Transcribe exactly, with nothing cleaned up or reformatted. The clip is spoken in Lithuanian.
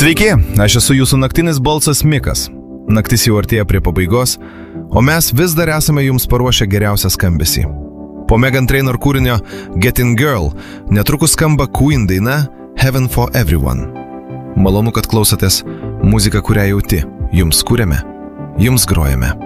Sveiki, aš esu jūsų naktinis balsas Mikas. Naktis jau artėja prie pabaigos, o mes vis dar esame jums paruošę geriausią skambesį. Po Meghan Trainor kūrinio Getting Girl netrukus skamba Queen daina Heaven for Everyone. Malonu, kad klausotės muziką, kurią jauti. Jums kuriame, jums grojame.